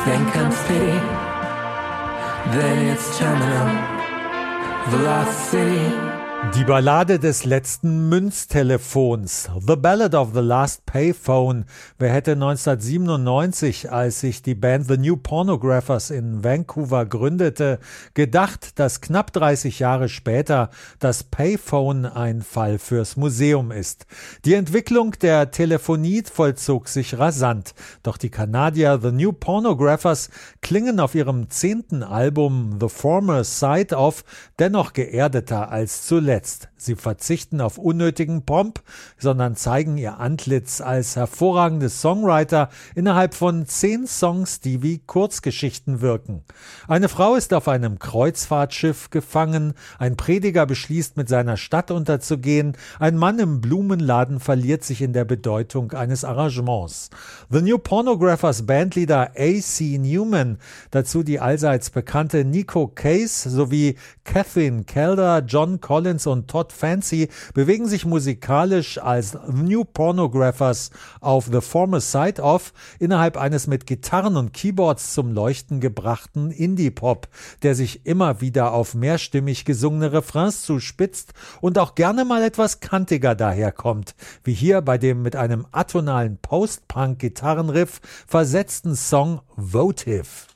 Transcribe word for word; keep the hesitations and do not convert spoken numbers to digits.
then comes pity, then it's terminal velocity. Die Ballade des letzten Münztelefons, The Ballad of the Last Payphone. Wer hätte neunzehnhundertsiebenundneunzig, als sich die Band The New Pornographers in Vancouver gründete, gedacht, dass knapp dreißig Jahre später das Payphone ein Fall fürs Museum ist. Die Entwicklung der Telefonie vollzog sich rasant, doch die Kanadier The New Pornographers klingen auf ihrem zehnten Album The Former Side of dennoch geerdeter als zuletzt. Sie verzichten auf unnötigen Pomp, sondern zeigen ihr Antlitz als hervorragende Songwriter innerhalb von zehn Songs, die wie Kurzgeschichten wirken. Eine Frau ist auf einem Kreuzfahrtschiff gefangen, ein Prediger beschließt, mit seiner Stadt unterzugehen, ein Mann im Blumenladen verliert sich in der Bedeutung eines Arrangements. The New Pornographers Bandleader A C Newman, dazu die allseits bekannte Nico Case sowie Kathleen Kelder, John Collins und Todd Fancy bewegen sich musikalisch als The New Pornographers auf The Former Side of innerhalb eines mit Gitarren und Keyboards zum Leuchten gebrachten Indie-Pop, der sich immer wieder auf mehrstimmig gesungene Refrains zuspitzt und auch gerne mal etwas kantiger daherkommt, wie hier bei dem mit einem atonalen Post-Punk-Gitarrenriff versetzten Song Votive.